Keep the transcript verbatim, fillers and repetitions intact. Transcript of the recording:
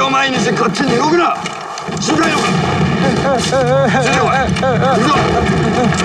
を前にして勝手に動くな。静かに動く。出てこい。行くぞ。